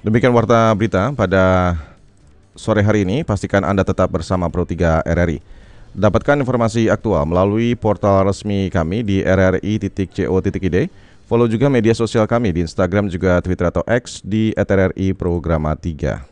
Demikian warta berita pada sore hari ini. Pastikan Anda tetap bersama Pro 3 RRI. Dapatkan informasi aktual melalui portal resmi kami di rri.co.id. Follow juga media sosial kami di Instagram juga Twitter atau X di @RRI Programa 3.